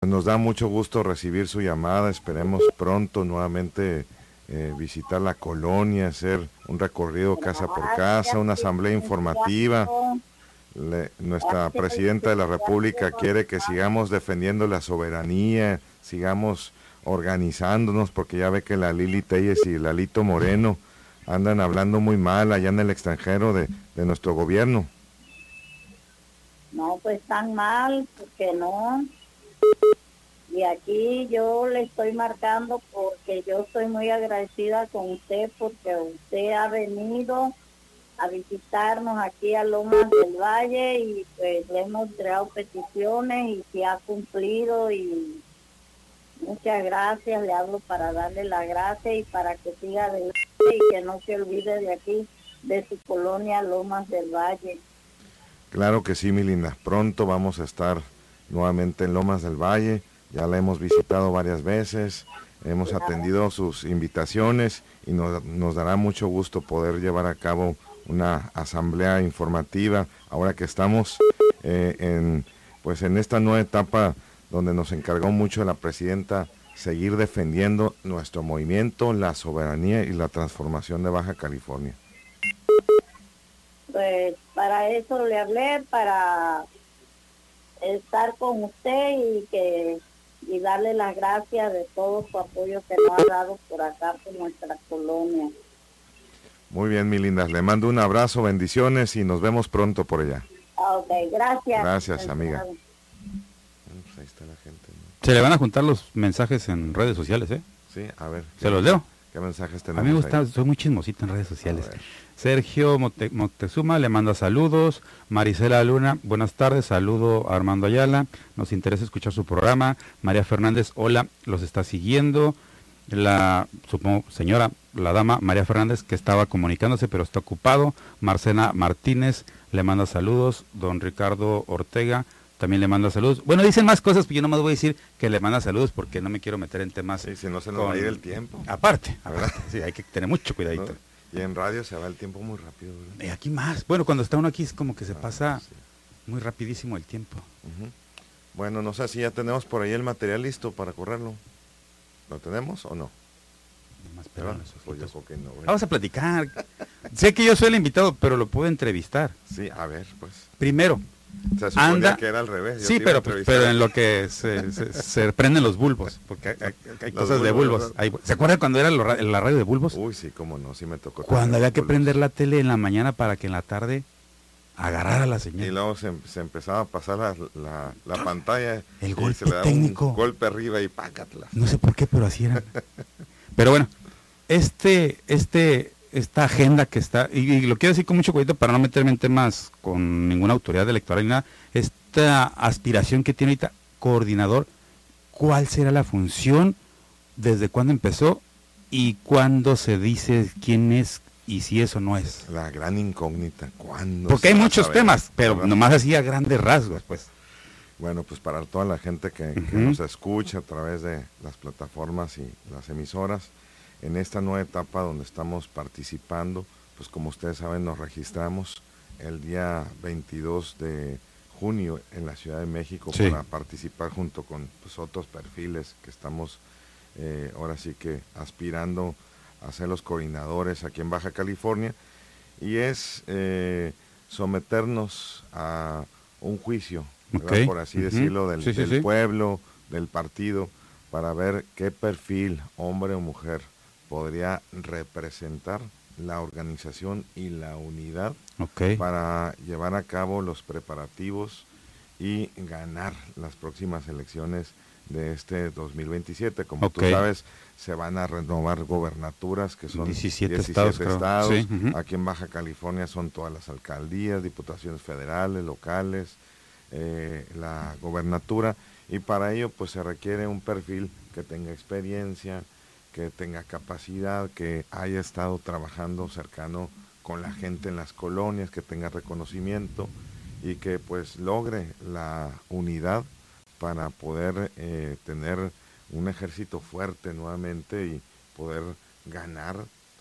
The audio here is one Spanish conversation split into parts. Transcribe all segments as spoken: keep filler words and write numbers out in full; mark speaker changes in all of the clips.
Speaker 1: Nos da mucho gusto recibir su llamada, esperemos pronto nuevamente eh, visitar la colonia, hacer un recorrido casa por casa,
Speaker 2: Gracias,
Speaker 1: una asamblea informativa.
Speaker 2: licenciado.
Speaker 1: Le- nuestra
Speaker 2: Gracias,
Speaker 1: presidenta de la República
Speaker 2: licenciado.
Speaker 1: quiere que sigamos defendiendo la soberanía, sigamos organizándonos, porque ya ve que la Lili Telles y Lalito Moreno andan hablando muy mal allá en el extranjero de, de nuestro gobierno.
Speaker 2: No, pues tan mal, porque no. Y aquí yo le estoy marcando porque yo estoy muy agradecida con usted porque usted ha venido a visitarnos aquí a Lomas del Valle y pues le hemos entregado peticiones y se ha cumplido y muchas gracias, le hablo para darle la gracia y para que siga adelante y que no se olvide de aquí, de su colonia Lomas del Valle.
Speaker 1: Claro que sí, mi linda. Pronto vamos a estar nuevamente en Lomas del Valle. Ya la hemos visitado varias veces, hemos atendido sus invitaciones y nos, nos dará mucho gusto poder llevar a cabo una asamblea informativa ahora que estamos eh, en, pues en esta nueva etapa donde nos encargó mucho la presidenta seguir defendiendo nuestro movimiento, la soberanía y la transformación de Baja California.
Speaker 2: Pues para eso le hablé, para estar con usted y que y darle las gracias de todo su apoyo que nos ha dado por acá, por nuestra colonia.
Speaker 1: Muy bien, mi linda, le mando un abrazo, bendiciones y nos vemos pronto por allá.
Speaker 2: Ah, ok, gracias.
Speaker 1: Gracias, amiga.
Speaker 2: Bueno,
Speaker 1: pues ahí está la gente, ¿no?
Speaker 3: Se le van a juntar los mensajes en redes sociales, ¿eh?
Speaker 1: Sí, a ver.
Speaker 3: ¿Se los leo?
Speaker 1: ¿Qué mensajes tenemos?
Speaker 3: A mí me gusta,
Speaker 1: ahí?
Speaker 3: soy muy chismosito en redes sociales. Sergio Mote, Moctezuma le manda saludos. Marisela Luna, buenas tardes, saludo a Armando Ayala. Nos interesa escuchar su programa. María Fernández, hola, los está siguiendo. La, supongo, señora, la dama María Fernández, que estaba comunicándose, pero está ocupado. Marcena Martínez le manda saludos. Don Ricardo Ortega también le manda saludos. Bueno, dicen más cosas, pero yo nomás voy a decir que le manda saludos porque no me quiero meter en temas.
Speaker 1: Sí, si no se nos
Speaker 3: con...
Speaker 1: va a ir el tiempo.
Speaker 3: Aparte, aparte sí, hay que tener mucho cuidadito.
Speaker 1: ¿No? Y en radio se va el tiempo muy rápido, ¿verdad?
Speaker 3: Y aquí más. Bueno, cuando está uno aquí es como que se
Speaker 1: Ah,
Speaker 3: pasa
Speaker 1: sí.
Speaker 3: muy rapidísimo el tiempo.
Speaker 1: Uh-huh. Bueno, no sé si ya tenemos por ahí el material listo para correrlo. ¿Lo tenemos o no?
Speaker 3: Nomás
Speaker 1: ¿Verdad?
Speaker 3: perdón, esos
Speaker 1: Pues yo
Speaker 3: ojitos.
Speaker 1: creo que no, ¿verdad?
Speaker 3: Vamos a platicar. Sé que yo soy el invitado, pero lo puedo entrevistar.
Speaker 1: Sí, a ver, pues.
Speaker 3: Primero,
Speaker 1: Se suponía
Speaker 3: anda.
Speaker 1: que era al revés. Yo
Speaker 3: Sí,
Speaker 1: te iba a
Speaker 3: pero, pues,
Speaker 1: entrevistar.
Speaker 3: pero en lo que se, se, se prenden los bulbos, porque hay, hay- hay
Speaker 1: Los
Speaker 3: cosas de
Speaker 1: bulbos,
Speaker 3: bulbos.
Speaker 1: ¿verdad?
Speaker 3: Hay- ¿Se acuerdan cuando era lo ra- la radio de bulbos?
Speaker 1: Uy, sí, cómo no, sí me tocó.
Speaker 3: Cuando
Speaker 1: tener
Speaker 3: había que
Speaker 1: bulbos.
Speaker 3: prender la tele en la mañana para que en la tarde agarrara la
Speaker 1: Y
Speaker 3: señal.
Speaker 1: luego se, se empezaba a pasar la, la, la pantalla.
Speaker 3: El
Speaker 1: y
Speaker 3: golpe
Speaker 1: se le daba
Speaker 3: técnico.
Speaker 1: un golpe arriba y pácatla.
Speaker 3: No sé por qué, pero así era. Pero bueno, este, este, esta agenda que está, y, y lo quiero decir con mucho cuidado para no meterme en temas con ninguna autoridad electoral ni nada, esta aspiración que tiene ahorita coordinador, ¿cuál será la función? ¿Desde cuándo empezó? ¿Y cuándo se dice quién es y si eso no es?
Speaker 1: La gran incógnita. ¿Cuándo?
Speaker 3: Porque
Speaker 1: se
Speaker 3: hay
Speaker 1: va a
Speaker 3: muchos
Speaker 1: saber?
Speaker 3: temas, pero
Speaker 1: ¿Verdad?
Speaker 3: nomás así a grandes rasgos, pues.
Speaker 1: Bueno, pues para toda la gente que, que
Speaker 3: Ujú.
Speaker 1: nos escucha a través de las plataformas y las emisoras, en esta nueva etapa donde estamos participando, pues como ustedes saben, nos registramos el día veintidós de junio en la Ciudad de México
Speaker 3: Sí.
Speaker 1: para participar junto con pues, otros perfiles que estamos eh, ahora sí que aspirando a ser los coordinadores aquí en Baja California, y es eh, someternos a un juicio, ¿verdad?
Speaker 3: Ok.
Speaker 1: Por así
Speaker 3: Ujú.
Speaker 1: decirlo, del,
Speaker 3: Sí, sí,
Speaker 1: del
Speaker 3: sí.
Speaker 1: pueblo, del partido, para ver qué perfil, hombre o mujer, podría representar la organización y la unidad
Speaker 3: Ok.
Speaker 1: para llevar a cabo los preparativos y ganar las próximas elecciones de este dos mil veintisiete. Como
Speaker 3: Ok.
Speaker 1: tú sabes, se van a renovar gobernaturas, que son
Speaker 3: diecisiete
Speaker 1: diecisiete
Speaker 3: estados, creo.
Speaker 1: estados.
Speaker 3: Sí, ujú.
Speaker 1: Aquí en Baja California son todas las alcaldías, diputaciones federales, locales, eh, la gobernatura, y para ello pues se requiere un perfil que tenga experiencia, que tenga capacidad, que haya estado trabajando cercano con la gente en las colonias, que tenga reconocimiento y que pues logre la unidad para poder eh, tener un ejército fuerte nuevamente y poder ganar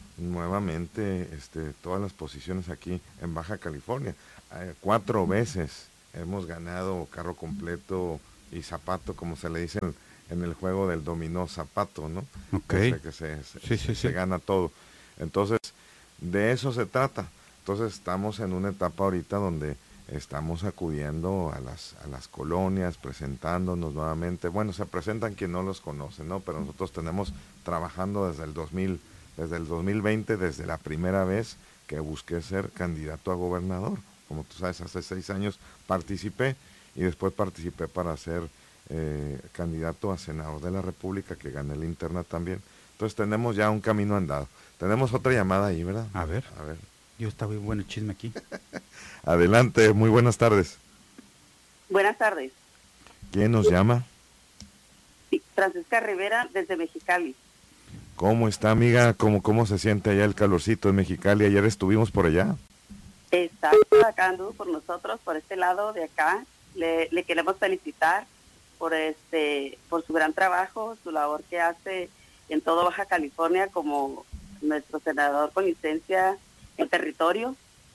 Speaker 1: nuevamente este, todas las posiciones aquí en Baja California. Eh, cuatro veces hemos ganado carro completo y zapato, como se le dice en, en el juego del dominó, zapato, ¿no?
Speaker 3: Ok.
Speaker 1: Ese que se, se,
Speaker 3: Sí, sí,
Speaker 1: se
Speaker 3: sí.
Speaker 1: gana todo. Entonces, de eso se trata. Entonces estamos en una etapa ahorita donde estamos acudiendo a las, a las colonias, presentándonos nuevamente. Bueno, se presentan quien no los conoce, ¿no? Pero nosotros tenemos trabajando desde el dos mil, desde el dos mil veinte, desde la primera vez que busqué ser candidato a gobernador. Como tú sabes, hace seis años participé y después participé para ser eh, candidato a senador de la República, que gané la interna también. Entonces tenemos ya un camino andado. Tenemos otra llamada ahí, ¿verdad?
Speaker 3: A ver.
Speaker 1: A ver.
Speaker 3: Yo está muy bueno el chisme aquí.
Speaker 1: Adelante, muy buenas tardes.
Speaker 4: Buenas tardes.
Speaker 1: ¿Quién nos llama?
Speaker 4: Sí, Francisca Rivera, desde Mexicali.
Speaker 1: ¿Cómo está, amiga? ¿Cómo, cómo se siente allá el calorcito en Mexicali? Ayer estuvimos por allá.
Speaker 4: Exacto, acá anduvo por nosotros, por este lado de acá. Le, le queremos felicitar por este, por su gran trabajo, su labor que hace en todo Baja California como nuestro senador con licencia en territorio,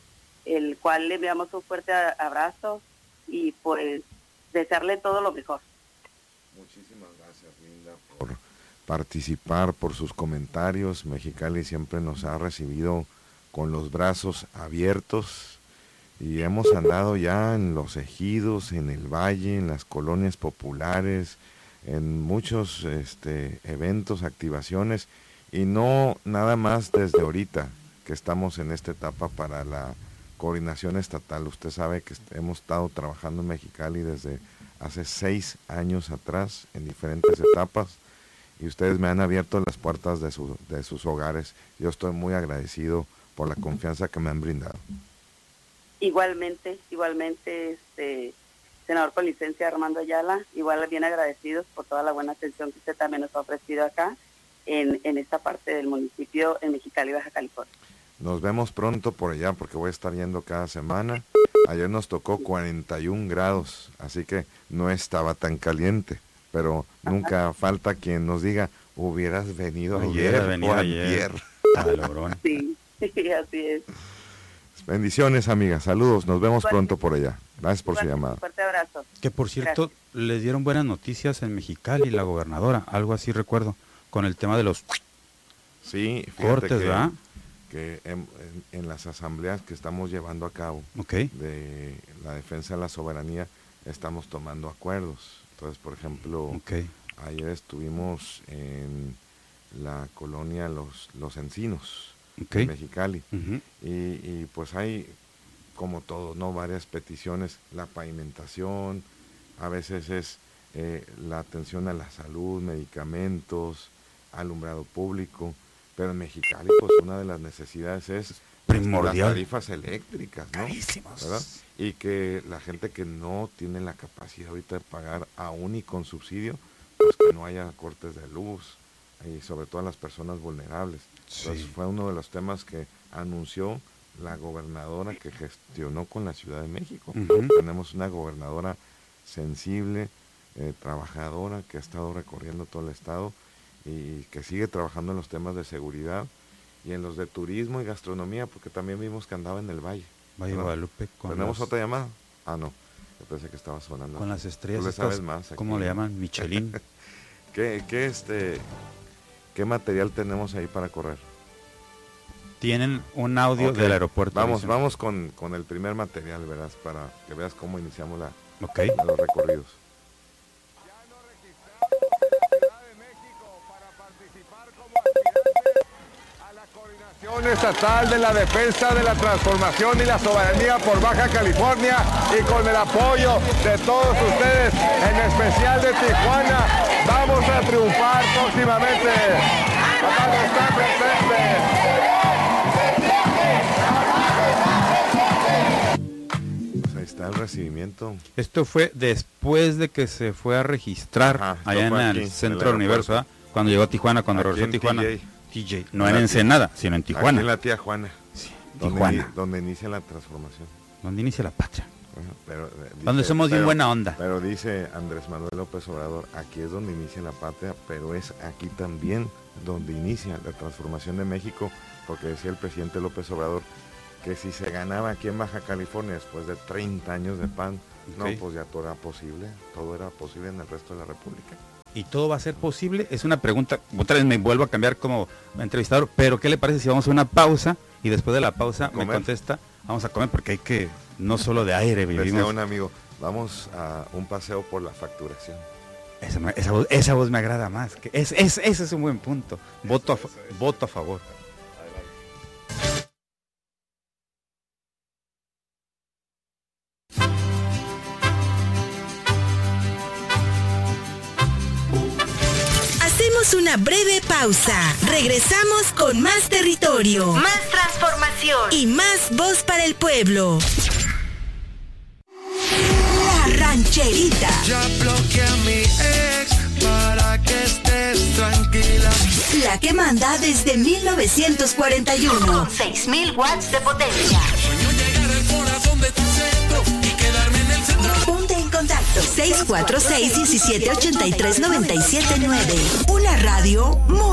Speaker 4: el cual le enviamos un fuerte abrazo y pues desearle todo lo mejor.
Speaker 1: Muchísimas gracias, Linda, por participar, por sus comentarios. Mexicali siempre nos ha recibido con los brazos abiertos y hemos andado ya en los ejidos, en el valle, en las colonias populares, en muchos este, eventos, activaciones, y no nada más desde ahorita que estamos en esta etapa para la coordinación estatal. Usted sabe que hemos estado trabajando en Mexicali desde hace seis años atrás en diferentes etapas y ustedes me han abierto las puertas de, su, de sus hogares. Yo estoy muy agradecido por la confianza que me han brindado.
Speaker 4: Igualmente, igualmente, este senador con licencia Armando Ayala, igual bien agradecidos por toda la buena atención que usted también nos ha ofrecido acá en, en esta parte del municipio en Mexicali, Baja California.
Speaker 1: Nos vemos pronto por allá porque voy a estar yendo cada semana. Ayer nos tocó cuarenta y un grados, así que no estaba tan caliente, pero nunca falta quien nos diga, hubieras venido ayer,
Speaker 3: Hubiera venido
Speaker 1: o
Speaker 3: ayer.
Speaker 1: antier.
Speaker 4: Sí, así es.
Speaker 1: Bendiciones, amigas, saludos, nos vemos
Speaker 4: Igual,
Speaker 1: pronto por allá. Gracias por su llamada.
Speaker 4: Un fuerte abrazo.
Speaker 3: Que por cierto, gracias. Les dieron buenas noticias en Mexicali, la gobernadora, algo así recuerdo, con el tema de los
Speaker 1: sí,
Speaker 3: cortes,
Speaker 1: que,
Speaker 3: ¿verdad?
Speaker 1: Que en, en, en las asambleas que estamos llevando a cabo
Speaker 3: okay.
Speaker 1: de la defensa de la soberanía, estamos tomando acuerdos. Entonces, por ejemplo,
Speaker 3: okay.
Speaker 1: ayer estuvimos en la colonia Los, Los Encinos,
Speaker 3: okay.
Speaker 1: de Mexicali,
Speaker 3: uh-huh.
Speaker 1: y, y pues hay, como todo, ¿no?, varias peticiones, la pavimentación, a veces es eh, la atención a la salud, medicamentos, alumbrado público, pero en Mexicali pues una de las necesidades es
Speaker 3: primordial,
Speaker 1: las tarifas eléctricas, ¿no?
Speaker 3: Carísimas.
Speaker 1: ¿Verdad? Y que la gente que no tiene la capacidad ahorita de pagar aún y con subsidio, pues que no haya cortes de luz, y sobre todo a las personas vulnerables.
Speaker 3: Sí.
Speaker 1: Entonces fue uno de los temas que anunció la gobernadora que gestionó con la Ciudad de México.
Speaker 3: Uh-huh.
Speaker 1: Tenemos una gobernadora sensible, eh, trabajadora, que ha estado recorriendo todo el estado y que sigue trabajando en los temas de seguridad y en los de turismo y gastronomía, porque también vimos que andaba en el Valle.
Speaker 3: Valle de Guadalupe.
Speaker 1: ¿Tenemos las... otra llamada? Ah, no, yo pensé que estaba sonando.
Speaker 3: Con las estrellas.
Speaker 1: ¿Tú le sabes más aquí?
Speaker 3: ¿Cómo le llaman? Michelin.
Speaker 1: ¿Qué, qué, este, ¿Qué material tenemos ahí para correr?
Speaker 3: Tienen un audio okay. del aeropuerto.
Speaker 1: Vamos, dicen. vamos con, con el primer material, verás, para que veas cómo iniciamos la,
Speaker 3: okay.
Speaker 1: los recorridos.
Speaker 5: Estatal de la defensa de la transformación y la soberanía por Baja California y con el apoyo de todos ustedes, en especial de Tijuana, vamos a triunfar próximamente. Vamos a estar
Speaker 1: presentes. Pues ahí está el recibibimiento.
Speaker 3: Esto fue después de que se fue a registrar Ajá, allá en el aquí, Centro del Universo, ¿eh? Cuando llegó a Tijuana, cuando
Speaker 1: aquí
Speaker 3: regresó a Tijuana.
Speaker 1: T J.
Speaker 3: T J. No en Ensenada, sino en Tijuana.
Speaker 1: Aquí en la tía Juana.
Speaker 3: Sí,
Speaker 1: donde,
Speaker 3: Tijuana.
Speaker 1: Donde inicia la transformación.
Speaker 3: Donde inicia la patria.
Speaker 1: Bueno, pero, dice,
Speaker 3: donde somos bien
Speaker 1: pero,
Speaker 3: buena onda.
Speaker 1: Pero dice Andrés Manuel López Obrador, aquí es donde inicia la patria, pero es aquí también donde inicia la transformación de México, porque decía el presidente López Obrador que si se ganaba aquí en Baja California después de treinta años de P A N, No, pues ya todo era posible, todo era posible en el resto de la República.
Speaker 3: ¿Y todo va a ser posible? Es una pregunta, otra vez me vuelvo a cambiar como entrevistador, pero ¿qué le parece si vamos a una pausa y después de la pausa me contesta, vamos a comer porque hay que, no solo de aire vivimos.
Speaker 1: Decía un amigo, vamos a un paseo por la facturación.
Speaker 3: Esa, esa, voz, esa voz me agrada más. Que es, es, ese es un buen punto. Voto a, voto a favor.
Speaker 6: Hacemos una breve pausa. Regresamos con más territorio, más transformación y más voz para el pueblo. La Rancherita.
Speaker 7: Ya bloqueé a mi ex para que estés tranquila.
Speaker 6: La que manda desde mil novecientos cuarenta y uno. Con seis mil watts de potencia.
Speaker 7: Sueño llegar al corazón de tu centro y quedarme en el centro.
Speaker 6: Ponte en contacto seis cuatro seis, uno siete ocho tres, nueve siete nueve. Una radio muy